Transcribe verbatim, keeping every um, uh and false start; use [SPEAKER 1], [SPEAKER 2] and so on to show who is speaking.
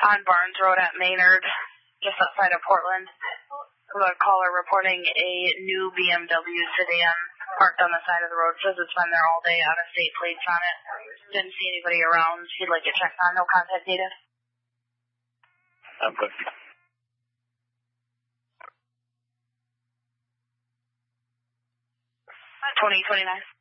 [SPEAKER 1] on Barnes Road at Maynard, just outside of Portland. The caller reporting a new B M W sedan parked on the side of the road. Says it's been there all day, out of state plates on it. Didn't see anybody around. He'd like it checked on. No contact needed.
[SPEAKER 2] I'm good.
[SPEAKER 1] twenty twenty-nine.